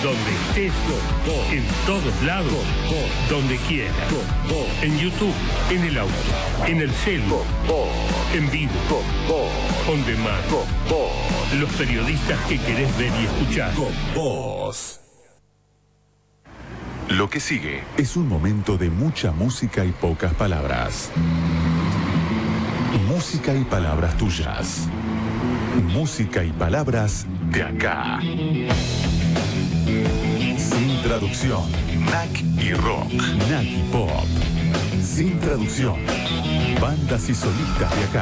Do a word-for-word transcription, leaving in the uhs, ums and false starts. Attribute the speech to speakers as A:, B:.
A: Donde estés, en todos lados, donde quieras. En YouTube, en el auto, en el celu, en vivo, on demand. Los periodistas que querés ver y escuchar.
B: Vos. Lo que sigue es un momento de mucha música y pocas palabras. Música y palabras tuyas. Música y palabras de acá. Sin traducción. N A C y rock. N A C y pop. Sin traducción. Bandas y solistas de acá.